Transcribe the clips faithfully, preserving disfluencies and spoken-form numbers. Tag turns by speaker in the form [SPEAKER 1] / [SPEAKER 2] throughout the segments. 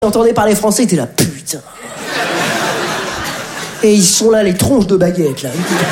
[SPEAKER 1] J'entendais parler français, t'es là, putain. Et ils sont là, les tronches de baguettes, là.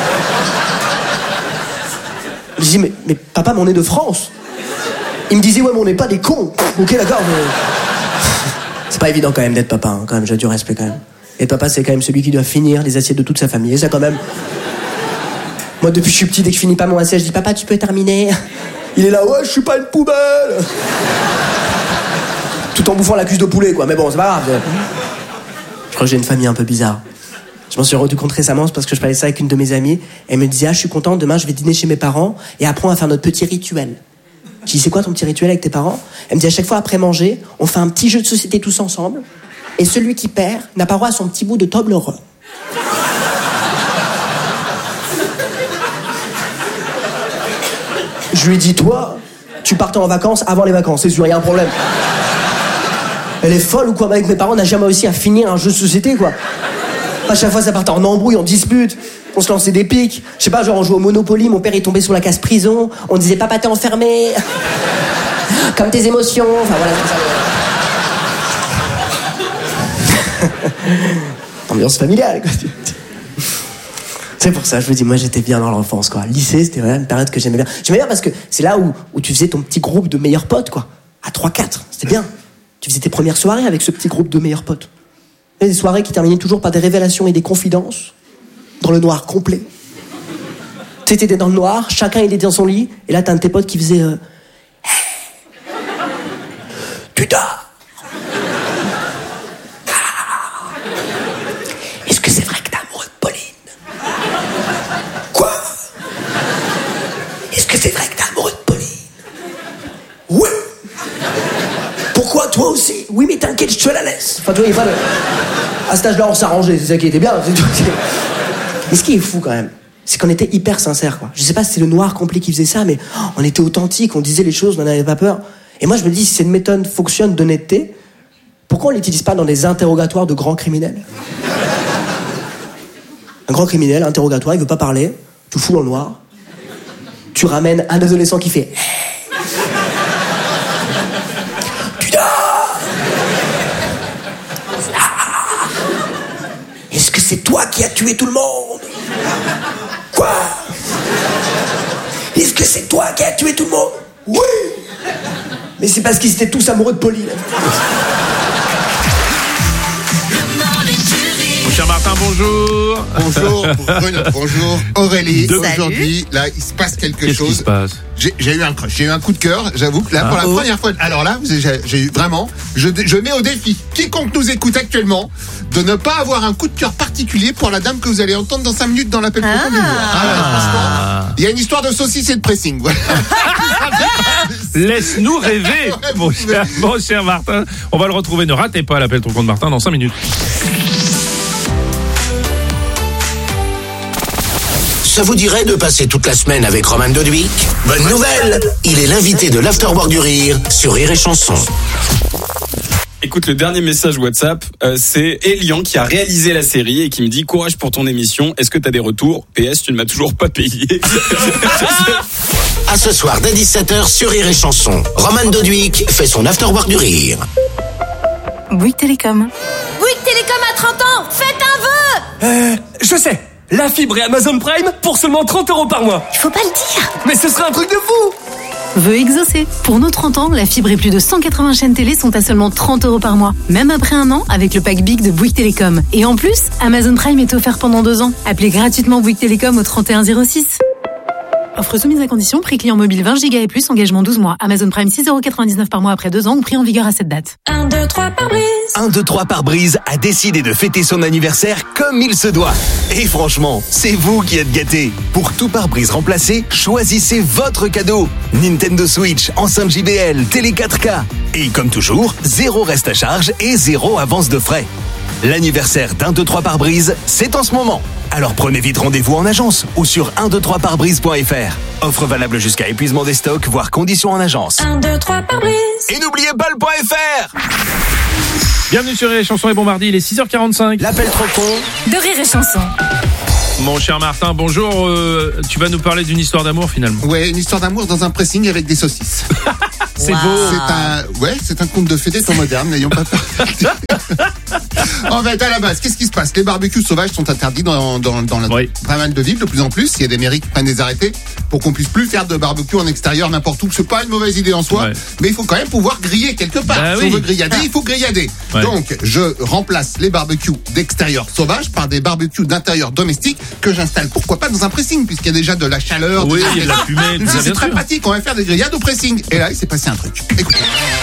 [SPEAKER 1] Je dis, mais, mais papa, mais on est de France. Il me disait, ouais, mais on n'est pas des cons. Ok, d'accord, mais... C'est pas évident quand même d'être papa, hein, quand même, j'ai du respect quand même. Et papa, c'est quand même celui qui doit finir les assiettes de toute sa famille. Et ça, quand même... Moi, depuis que je suis petit, dès que je finis pas mon assiette, je dis, papa, tu peux terminer. Il est là, ouais, je suis pas une poubelle. Tout en bouffant la cuisse de poulet, quoi. Mais bon, c'est pas grave. Je crois que j'ai une famille un peu bizarre. Je m'en suis rendu compte récemment, c'est parce que je parlais ça avec une de mes amies. Elle me disait, ah, je suis contente, demain, je vais dîner chez mes parents et après, on va faire notre petit rituel. Je dis, c'est quoi ton petit rituel avec tes parents? Elle me dit, à chaque fois, après manger, on fait un petit jeu de société tous ensemble et celui qui perd n'a pas droit à son petit bout de Toblerone. Je lui ai dit, toi, tu partais en vacances avant les vacances, c'est sûr, y a un problème. Elle est folle ou quoi? Avec mes parents, on n'a jamais réussi à finir un jeu de société, quoi. À chaque fois, ça partait en embrouille, en dispute. On se lançait des pics. Je sais pas, genre on jouait au Monopoly, mon père est tombé sous la case prison. On disait, papa, t'es enfermé. Comme tes émotions. Enfin voilà, c'est ça. Ambiance familiale, quoi. C'est pour ça, je vous dis, moi j'étais bien dans l'enfance, quoi. Lycée, c'était vraiment une période que j'aimais bien. J'aimais bien parce que c'est là où, où tu faisais ton petit groupe de meilleurs potes, quoi. À trois quatre, c'était bien. Tu faisais tes premières soirées avec ce petit groupe de meilleurs potes. Et des soirées qui terminaient toujours par des révélations et des confidences. Dans le noir complet. Tu sais, t'étais dans le noir, chacun était dans son lit, et là t'as un de tes potes qui faisait... Euh... Tu dors. Est-ce que c'est vrai que t'es amoureux de Pauline? Quoi? Est-ce que c'est vrai que t'es amoureux de Pauline? Oui. Pourquoi, toi aussi? Oui, mais t'inquiète, je te la laisse. Enfin, tu vois, il y a pas de... À cet âge-là, on s'arrangeait, c'est ça qui était bien. C'est tout. Mais ce qui est fou, quand même, c'est qu'on était hyper sincères, quoi. Je sais pas si c'est le noir complet qui faisait ça, mais oh, on était authentiques, on disait les choses, on n'avait pas peur. Et moi, je me dis, si cette méthode fonctionne d'honnêteté, pourquoi on l'utilise pas dans des interrogatoires de grands criminels? Un grand criminel, interrogatoire, il veut pas parler, tu le fous dans le noir, tu ramènes un adolescent qui fait... Tu dors. Est-ce que c'est toi qui as tué tout le monde? Quoi? Est-ce que c'est toi qui as tué tout le monde? Oui. Mais c'est parce qu'ils étaient tous amoureux de Pauline.
[SPEAKER 2] Mon cher Martin, bonjour.
[SPEAKER 3] Bonjour Bruno, bonjour Aurélie.
[SPEAKER 2] De...
[SPEAKER 3] Aujourd'hui, là, il se passe quelque
[SPEAKER 2] Qu'est-ce
[SPEAKER 3] chose.
[SPEAKER 2] Qu'est-ce qui se passe?
[SPEAKER 3] J'ai, j'ai eu un crush, j'ai eu un coup de cœur. J'avoue que là,
[SPEAKER 2] ah,
[SPEAKER 3] pour la
[SPEAKER 2] oh.
[SPEAKER 3] première fois, alors là, j'ai, j'ai eu vraiment, je, je mets au défi quiconque nous écoute actuellement de ne pas avoir un coup de cœur particulier pour la dame que vous allez entendre dans cinq minutes dans l'appel
[SPEAKER 4] ah.
[SPEAKER 3] pro. Ah, ouais, franchement, il y a une histoire de saucisse et de pressing. Voilà.
[SPEAKER 2] Laisse-nous rêver, mon cher, mon cher Martin. On va le retrouver. Ne ratez pas l'appel trop con de Martin dans cinq minutes.
[SPEAKER 5] Ça vous dirait de passer toute la semaine avec Roman Doduic? Bonne nouvelle! Il est l'invité de l'Afterwork du Rire sur Rire et Chanson.
[SPEAKER 6] Écoute, le dernier message WhatsApp, euh, c'est Elian qui a réalisé la série et qui me dit « Courage pour ton émission, est-ce que t'as des retours? P S, tu ne m'as toujours pas payé. »
[SPEAKER 5] À ce soir dès dix-sept heures sur Rire et Chanson. Roman Doduic fait son Afterwork du Rire.
[SPEAKER 4] Bouygues Télécom.
[SPEAKER 7] Bouygues Télécom à trente ans, faites un vœu!
[SPEAKER 8] Euh, je sais. La fibre et Amazon Prime pour seulement trente euros par mois.
[SPEAKER 7] Il faut pas le dire.
[SPEAKER 8] Mais ce serait un truc de fou.
[SPEAKER 4] Vœu exaucé. Pour nos trente ans, la fibre et plus de cent quatre-vingts chaînes télé sont à seulement trente euros par mois. Même après un an, avec le pack Big de Bouygues Télécom. Et en plus, Amazon Prime est offert pendant deux ans. Appelez gratuitement Bouygues Télécom au trente et un zéro six. Offre soumise à condition, prix client mobile vingt gigas et plus, engagement douze mois. Amazon Prime six euros quatre-vingt-dix-neuf par mois après deux ans ou prix en vigueur à cette date.
[SPEAKER 7] un, deux, trois par brise.
[SPEAKER 9] un, deux, trois par brise a décidé de fêter son anniversaire comme il se doit. Et franchement, c'est vous qui êtes gâtés. Pour tout pare-brise remplacé, choisissez votre cadeau. Nintendo Switch, enceinte J B L, télé quatre K. Et comme toujours, zéro reste à charge et zéro avance de frais. L'anniversaire d'un, deux, trois par brise, c'est en ce moment. Alors prenez vite rendez-vous en agence ou sur un, deux, trois par brise point f r. Offre valable jusqu'à épuisement des stocks, voire conditions en agence.
[SPEAKER 7] un, deux, trois par brise.
[SPEAKER 9] Et n'oubliez pas le .fr.
[SPEAKER 2] Bienvenue sur Rire et Chanson et bon mardi, il est six heures quarante-cinq.
[SPEAKER 9] L'appel trop con
[SPEAKER 7] De Rire et Chanson.
[SPEAKER 2] Mon cher Martin, bonjour. Euh, tu vas nous parler d'une histoire d'amour finalement.
[SPEAKER 3] Ouais, une histoire d'amour dans un pressing avec des saucisses.
[SPEAKER 2] C'est
[SPEAKER 10] Wow.
[SPEAKER 2] beau.
[SPEAKER 3] C'est un, ouais, c'est un conte de fées des temps modernes, n'ayons pas peur. En fait, à la base, qu'est-ce qui se passe? Les barbecues sauvages sont interdits dans, dans, dans la,
[SPEAKER 2] Oui.
[SPEAKER 3] pas mal de villes, de plus en plus. Il y a des mairies qui prennent des arrêtés pour qu'on puisse plus faire de barbecue en extérieur n'importe où. C'est pas une mauvaise idée en soi,
[SPEAKER 2] Ouais.
[SPEAKER 3] mais il faut quand même pouvoir griller quelque part.
[SPEAKER 2] Bah
[SPEAKER 3] si
[SPEAKER 2] oui.
[SPEAKER 3] on veut grillader, il faut grillader.
[SPEAKER 2] Ouais.
[SPEAKER 3] Donc, je remplace les barbecues d'extérieur sauvages par des barbecues d'intérieur domestiques que j'installe. Pourquoi pas dans un pressing, puisqu'il y a déjà de la chaleur.
[SPEAKER 2] Oui,
[SPEAKER 3] des-
[SPEAKER 2] il y a de la fumée, tout ça,
[SPEAKER 3] C'est
[SPEAKER 2] bien
[SPEAKER 3] très
[SPEAKER 2] sûr.
[SPEAKER 3] pratique. On va faire des grillades au pressing. Et là, il s'est passé un truc. Écoutez.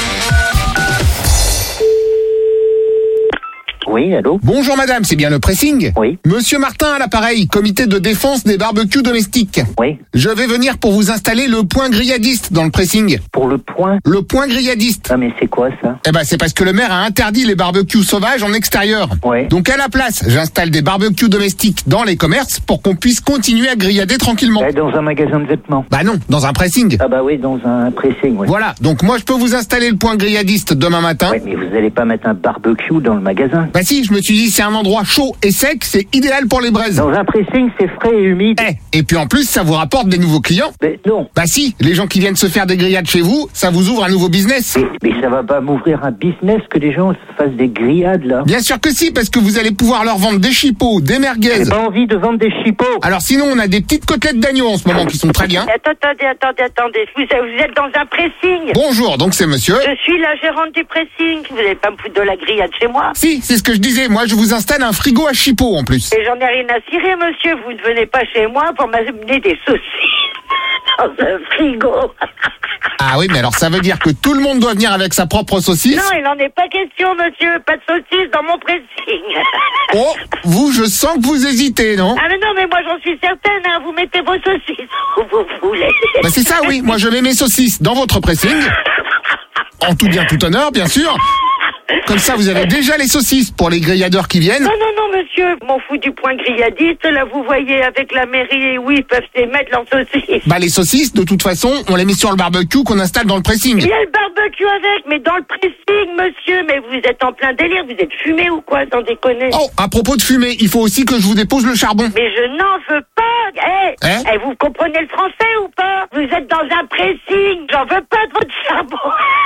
[SPEAKER 11] Oui, allô?
[SPEAKER 3] Bonjour madame, c'est bien le pressing?
[SPEAKER 11] Oui.
[SPEAKER 3] Monsieur Martin à l'appareil, comité de défense des barbecues domestiques.
[SPEAKER 11] Oui.
[SPEAKER 3] Je vais venir pour vous installer le point grilladiste dans le pressing.
[SPEAKER 11] Pour le point?
[SPEAKER 3] Le point grilladiste.
[SPEAKER 11] Ah, mais c'est quoi ça?
[SPEAKER 3] Eh ben, c'est parce que le maire a interdit les barbecues sauvages en extérieur.
[SPEAKER 11] Ouais.
[SPEAKER 3] Donc à la place, j'installe des barbecues domestiques dans les commerces pour qu'on puisse continuer à grillader tranquillement.
[SPEAKER 11] Eh, dans un magasin de vêtements.
[SPEAKER 3] Bah non, dans un pressing.
[SPEAKER 11] Ah bah oui, dans un pressing, oui.
[SPEAKER 3] Voilà, donc moi je peux vous installer le point grilladiste demain matin.
[SPEAKER 11] Ouais, mais vous allez pas mettre un barbecue dans le magasin.
[SPEAKER 3] Bah si, je me suis dit c'est un endroit chaud et sec, c'est idéal pour les braises.
[SPEAKER 11] Dans un pressing, c'est frais et humide.
[SPEAKER 3] Eh, et puis en plus ça vous rapporte des nouveaux clients.
[SPEAKER 11] Mais non.
[SPEAKER 3] Bah si, les gens qui viennent se faire des grillades chez vous, ça vous ouvre un nouveau business.
[SPEAKER 11] Mais, mais ça va pas m'ouvrir un business que les gens fassent des grillades, là.
[SPEAKER 3] Bien sûr que si, parce que vous allez pouvoir leur vendre des chipots, des merguez.
[SPEAKER 11] J'ai pas envie de vendre des chipots.
[SPEAKER 3] Alors sinon, on a des petites côtelettes d'agneau en ce moment qui sont très bien.
[SPEAKER 12] Attendez, attendez, attendez. Vous, vous êtes dans un pressing.
[SPEAKER 3] Bonjour, donc c'est monsieur.
[SPEAKER 12] Je suis la gérante du pressing. Vous n'allez pas me foutre de la grillade chez moi.
[SPEAKER 3] Si, c'est ce que je disais. Moi, je vous installe un frigo à chipots en plus.
[SPEAKER 12] Et j'en ai rien à cirer, monsieur. Vous ne venez pas chez moi pour m'amener des saucisses dans un frigo.
[SPEAKER 3] Ah oui, mais alors ça veut dire que tout le monde doit venir avec sa propre saucisse.
[SPEAKER 12] Non, il n'en est pas question, monsieur. Pas de saucisses dans mon pressing.
[SPEAKER 3] Oh, vous, je sens que vous hésitez, non?
[SPEAKER 12] Ah mais non, mais moi j'en suis certaine. Hein. Vous mettez vos saucisses où vous voulez.
[SPEAKER 3] Bah c'est ça, oui. Moi, je mets mes saucisses dans votre pressing. En tout bien, tout honneur, bien sûr. Comme ça, vous avez déjà les saucisses pour les grilladeurs qui viennent.
[SPEAKER 12] Non, non, non, monsieur. M'en fous du point grilladiste. Là, vous voyez, avec la mairie, oui, ils peuvent se mettre leurs saucisses.
[SPEAKER 3] Bah les saucisses, de toute façon, on les met sur le barbecue qu'on installe dans le pressing.
[SPEAKER 12] Il y a le barbecue avec, mais dans le pressing, monsieur. Mais vous êtes en plein délire. Vous êtes fumé ou quoi, sans déconner?
[SPEAKER 3] Oh, à propos de fumée, il faut aussi que je vous dépose le charbon.
[SPEAKER 12] Mais je n'en veux pas. Eh,
[SPEAKER 3] Hein
[SPEAKER 12] eh, vous comprenez le français ou pas? Vous êtes dans un pressing. J'en veux pas de votre charbon.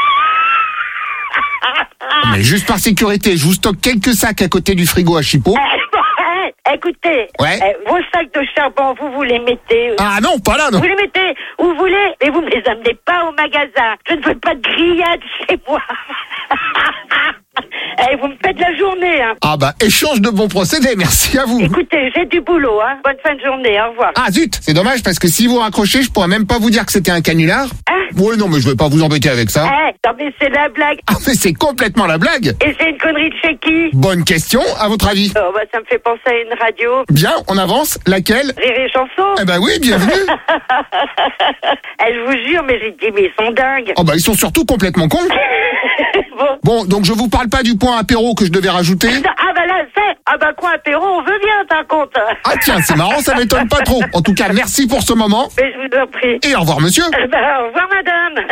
[SPEAKER 3] Mais juste par sécurité, je vous stocke quelques sacs à côté du frigo à chipots.
[SPEAKER 12] Eh, eh, écoutez,
[SPEAKER 3] Ouais.
[SPEAKER 12] eh, vos sacs de charbon, vous vous les mettez.
[SPEAKER 3] Ah non, pas là, non.
[SPEAKER 12] Vous les mettez où vous voulez, mais vous me les amenez pas au magasin. Je ne veux pas de grillade chez moi. Eh, vous me faites la journée, hein.
[SPEAKER 3] Ah bah, échange de bons procédés, merci à vous.
[SPEAKER 12] Écoutez, j'ai du boulot, hein. Bonne fin de journée, au revoir.
[SPEAKER 3] Ah zut, c'est dommage parce que si vous raccrochez, je pourrais même pas vous dire que c'était un canular.
[SPEAKER 12] Hein?
[SPEAKER 3] Oui, non, mais je vais pas vous embêter avec ça.
[SPEAKER 12] Eh, non mais c'est la blague.
[SPEAKER 3] Ah mais c'est complètement la blague.
[SPEAKER 12] Et c'est une connerie de chez qui?
[SPEAKER 3] Bonne question, à votre avis.
[SPEAKER 12] Oh, bah, ça me fait penser à une radio.
[SPEAKER 3] Bien, on avance. Laquelle?
[SPEAKER 12] Rire et chanson.
[SPEAKER 3] Eh ben oui, bienvenue.
[SPEAKER 12] Eh, je vous jure, mais j'ai dit, mais ils sont dingues.
[SPEAKER 3] Oh bah ils sont surtout complètement cons.
[SPEAKER 12] Bon.
[SPEAKER 3] Bon, donc je vous parle pas du point apéro que je devais rajouter.
[SPEAKER 12] Ah bah là, c'est... Ah bah quoi, apéro, on veut bien, par contre.
[SPEAKER 3] Ah tiens, c'est marrant, ça m'étonne pas trop. En tout cas, merci pour ce moment.
[SPEAKER 12] Mais je vous en prie.
[SPEAKER 3] Et au revoir, monsieur.
[SPEAKER 12] Eh ben, au revoir, madame.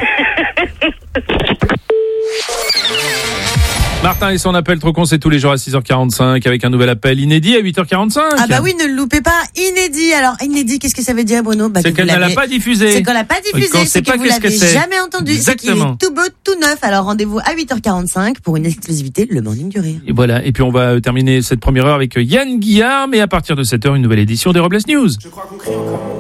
[SPEAKER 2] Martin et son appel trop con, c'est tous les jours à six heures quarante-cinq avec un nouvel appel inédit à huit heures quarante-cinq.
[SPEAKER 10] Ah bah oui, ne le loupez pas. Inédit. Alors, inédit, qu'est-ce que ça veut dire, Bruno? Bah,
[SPEAKER 2] C'est
[SPEAKER 10] que
[SPEAKER 2] qu'elle
[SPEAKER 10] vous
[SPEAKER 2] ne l'a
[SPEAKER 10] l'avez-
[SPEAKER 2] pas diffusé.
[SPEAKER 10] C'est qu'on l'a pas diffusé,
[SPEAKER 2] Qu'on
[SPEAKER 10] c'est
[SPEAKER 2] sait
[SPEAKER 10] que
[SPEAKER 2] pas
[SPEAKER 10] vous
[SPEAKER 2] qu'est-ce que
[SPEAKER 10] l'avez
[SPEAKER 2] c'est.
[SPEAKER 10] jamais entendu. C'est qu'il
[SPEAKER 2] Exactement.
[SPEAKER 10] est tout beau, tout neuf. Alors, rendez-vous à huit heures quarante-cinq pour une exclusivité, le Morning du Rire.
[SPEAKER 2] Et voilà. Et puis on va terminer cette première heure avec Yann Guillard, mais à partir de sept heures, une nouvelle édition des Robles News.